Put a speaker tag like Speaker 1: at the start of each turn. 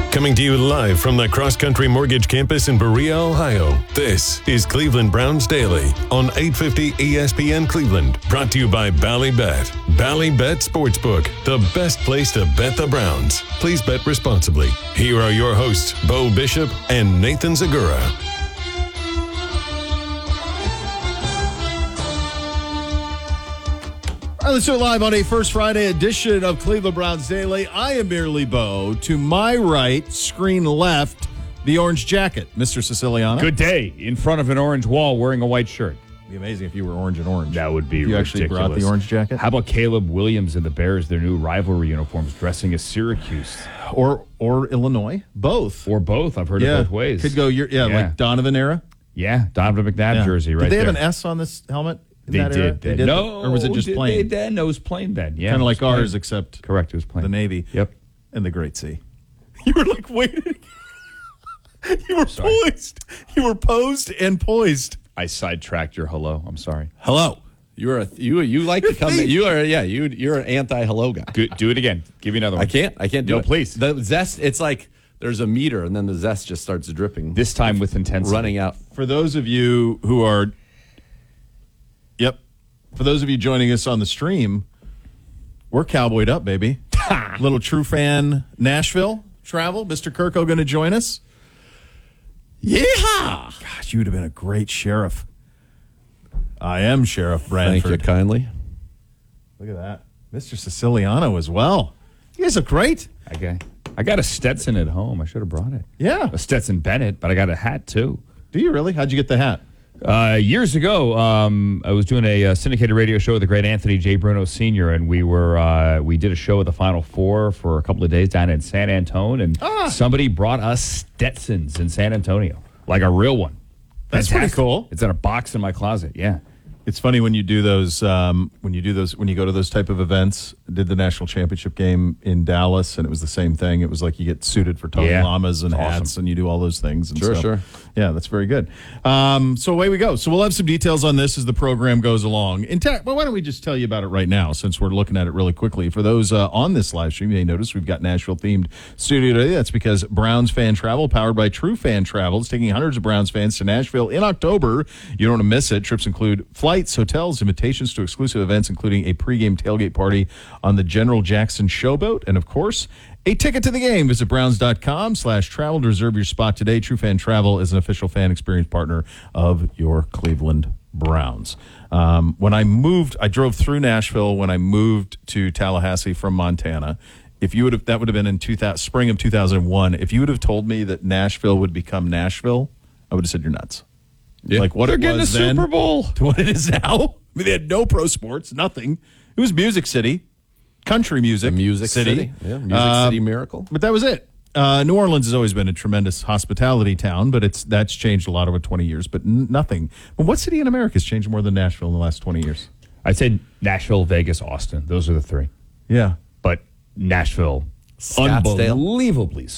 Speaker 1: Coming to you live from the Cross Country Mortgage Campus in Berea, Ohio. This is Cleveland Browns Daily on 850 ESPN Cleveland. Brought to you by Ballybet. Ballybet Sportsbook, the best place to bet the Browns. Please bet responsibly. Here are your hosts, Bo Bishop and Nathan Zagura.
Speaker 2: All right, let's do it live on a First Friday edition of Cleveland Browns Daily. I am merely Bo. To my right, screen left, the orange jacket, Mr. Siciliano.
Speaker 3: Good day. In front of an orange wall wearing a white shirt.
Speaker 2: It'd be amazing if you were orange and orange.
Speaker 3: That would be
Speaker 2: you
Speaker 3: ridiculous.
Speaker 2: Actually brought the orange jacket?
Speaker 3: How about Caleb Williams and the Bears, their new rivalry uniforms, dressing as Syracuse?
Speaker 2: Or Illinois? Both.
Speaker 3: Or both. I've heard it both ways.
Speaker 2: Could go, like Donovan era?
Speaker 3: Yeah, Donovan McNabb jersey right there.
Speaker 2: Did they have an S on this helmet?
Speaker 3: They did.
Speaker 2: No. Or was it just plain?
Speaker 3: No, it was plain then. Yeah,
Speaker 2: kind of like
Speaker 3: plain.
Speaker 2: ours, except
Speaker 3: correct. It was plain.
Speaker 2: The Navy.
Speaker 3: Yep.
Speaker 2: And the Great Sea. You were like waiting. You were poised. You were posed and poised.
Speaker 3: I sidetracked your hello. I'm sorry.
Speaker 4: Hello. You like to come. You're an anti-hello guy.
Speaker 3: Do it again. Give me another one.
Speaker 4: I can't do it.
Speaker 3: Please.
Speaker 4: The zest. It's like there's a meter, and then the zest just starts dripping.
Speaker 3: This time with intensity.
Speaker 4: Running out.
Speaker 2: For those of you who are. For those of you joining us on the stream, we're cowboyed up, baby. Little true fan Nashville travel. Mr. Kirko going to join us.
Speaker 4: Yeehaw!
Speaker 2: Gosh, you would have been a great sheriff. I am Sheriff Branford.
Speaker 4: Thank you kindly.
Speaker 2: Look at that. Mr. Siciliano as well. You guys look great.
Speaker 3: Okay. I got a Stetson at home. I should have brought it.
Speaker 2: Yeah.
Speaker 3: A Stetson Bennett, but I got a hat too.
Speaker 2: Do you really? How'd you get the hat?
Speaker 3: Years ago, I was doing a syndicated radio show with the great Anthony J. Bruno Sr., and we did a show at the Final Four for a couple of days down in San Antonio, and somebody brought us Stetsons in San Antonio, like a real one.
Speaker 2: That's pretty cool.
Speaker 3: It's in a box in my closet. Yeah.
Speaker 2: It's funny when you do those, when you go to those type of events. I did the national championship game in Dallas, and it was the same thing. It was like you get suited for Tony Lamas and hats, and you do all those things. And
Speaker 4: Sure.
Speaker 2: Yeah, that's very good. So away we go. So we'll have some details on this as the program goes along. Well, why don't we just tell you about it right now, since we're looking at it really quickly. For those on this live stream, you may notice we've got Nashville-themed studio today. That's because Browns Fan Travel, powered by True Fan Travel, is taking hundreds of Browns fans to Nashville in October. You don't want to miss it. Trips include flights, hotels, invitations to exclusive events, including a pregame tailgate party on the General Jackson Showboat, and, of course, a ticket to the game. Visit browns.com/travel to reserve your spot today. True Fan Travel is an official fan experience partner of your Cleveland Browns. When I moved, I drove through Nashville when I moved to Tallahassee from Montana. That would have been in spring of 2001. If you would have told me that Nashville would become Nashville, I would have said you're nuts.
Speaker 4: Yeah.
Speaker 2: Like what
Speaker 3: They're
Speaker 2: it
Speaker 3: getting
Speaker 2: was
Speaker 3: a
Speaker 2: then
Speaker 3: Super Bowl
Speaker 2: to what it is now. I mean, they had no pro sports, nothing. It was Music City, country music,
Speaker 4: Music City. Yeah, Music City Miracle.
Speaker 2: But that was it. New Orleans has always been a tremendous hospitality town, but that's changed a lot over 20 years. But nothing. But what city in America has changed more than Nashville in the last 20 years?
Speaker 3: I'd say Nashville, Vegas, Austin. Those are the three.
Speaker 2: Yeah.
Speaker 3: But Nashville,
Speaker 4: Scottsdale.
Speaker 3: unbelievably